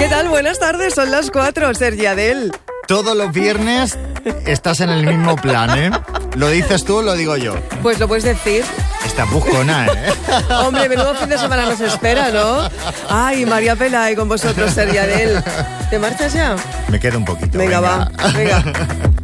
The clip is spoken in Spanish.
¿Qué tal? Buenas tardes, son las 4, Sergi Adel. Todos los viernes estás en el mismo plan, ¿eh? ¿Lo dices tú o lo digo yo? Pues lo puedes decir. Estás buscona, ¿eh? Hombre, menudo fin de semana nos espera, ¿no? Ay, María Pelay con vosotros, Sergi Adel. ¿Te marchas ya? Me quedo un poquito. Venga.